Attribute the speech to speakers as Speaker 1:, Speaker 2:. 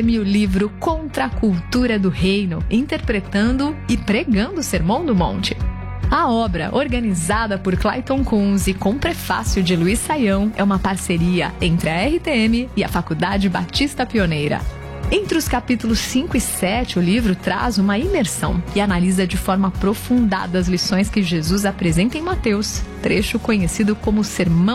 Speaker 1: o livro Contra a Cultura do Reino, interpretando e pregando o Sermão do Monte. A obra, organizada por Clayton Kunz e com prefácio de Luiz Saião, é uma parceria entre a RTM e a Faculdade Batista Pioneira. Entre os capítulos 5 e 7, o livro traz uma imersão e analisa de forma aprofundada as lições que Jesus apresenta em Mateus, trecho conhecido como Sermão